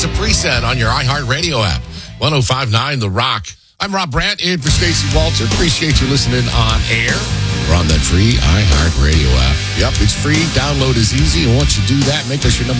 as a preset on your iHeartRadio app. 105.9 The Rock. I'm Rob Brandt, in for Stacey Walter. Appreciate you listening on air. We're on that free iHeartRadio app. Yep, it's free. Download is easy. And once you do that, make us your number